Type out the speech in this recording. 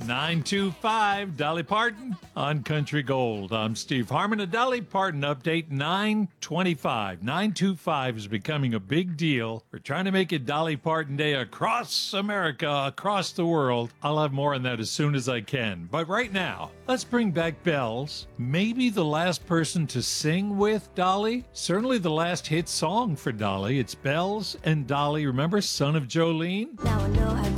925 Dolly Parton on Country Gold. I'm Steve Harmon. A Dolly Parton update 925. 925 is becoming a big deal. We're trying to make it Dolly Parton Day across America, across the world. I'll have more on that as soon as I can. But right now, let's bring back bells. Maybe the last person to sing with Dolly. Certainly the last hit song for Dolly. It's Bells and Dolly. Remember Son of Jolene? Now I know how